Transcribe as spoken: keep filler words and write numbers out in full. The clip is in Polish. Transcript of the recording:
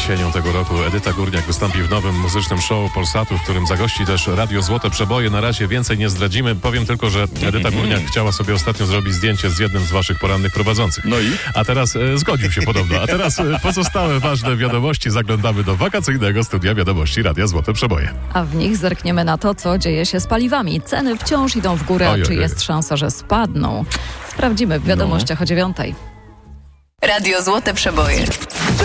jesienią tego roku Edyta Górniak wystąpi w nowym muzycznym show Polsatu, w którym zagości też Radio Złote Przeboje. Na razie więcej nie zdradzimy. Powiem tylko, że Edyta Górniak chciała sobie ostatnio zrobić zdjęcie z jednym z waszych porannych prowadzących. No i? A teraz e, zgodził się podobno. A teraz e, pozostałe ważne wiadomości. Zaglądamy do wakacyjnego studia wiadomości Radia Złote Przeboje. A w nich zerkniemy na to, co dzieje się z paliwami. Ceny wciąż idą w górę. Oj, oj, Czy oj. jest szansa, że spadną? Sprawdzimy w wiadomościach o dziewiątej. Radio Złote Przeboje.